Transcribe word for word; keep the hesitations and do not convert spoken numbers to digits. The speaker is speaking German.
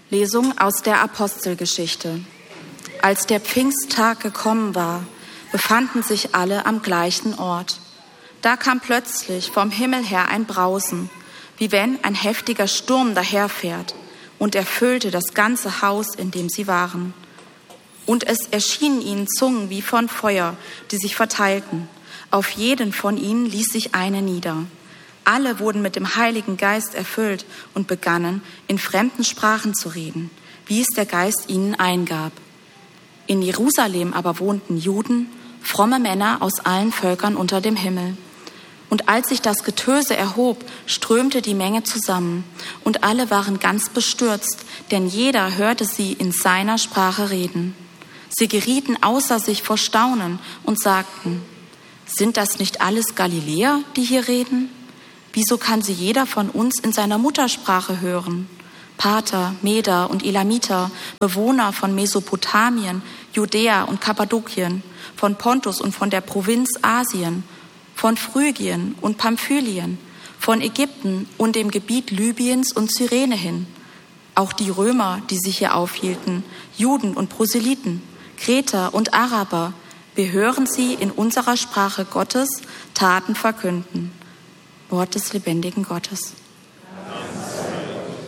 Lesung aus der Apostelgeschichte. Als der Pfingsttag gekommen war, befanden sich alle am gleichen Ort. Da kam plötzlich vom Himmel her ein Brausen, wie wenn ein heftiger Sturm daherfährt, und erfüllte das ganze Haus, in dem sie waren. Und es erschienen ihnen Zungen wie von Feuer, die sich verteilten. Auf jeden von ihnen ließ sich eine nieder. Alle wurden mit dem Heiligen Geist erfüllt und begannen, in fremden Sprachen zu reden, wie es der Geist ihnen eingab. In Jerusalem aber wohnten Juden, fromme Männer aus allen Völkern unter dem Himmel. Und als sich das Getöse erhob, strömte die Menge zusammen, und alle waren ganz bestürzt, denn jeder hörte sie in seiner Sprache reden. Sie gerieten außer sich vor Staunen und sagten: Sind das nicht alles Galiläer, die hier reden? Wieso kann sie jeder von uns in seiner Muttersprache hören? Parther, Meder und Elamiter, Bewohner von Mesopotamien, Judäa und Kappadokien, von Pontus und von der Provinz Asien, von Phrygien und Pamphylien, von Ägypten und dem Gebiet Libyens und Cyrene hin. Auch die Römer, die sich hier aufhielten, Juden und Proselyten, Kreter und Araber, wir hören sie in unserer Sprache Gottes Taten verkünden. Wort des lebendigen Gottes.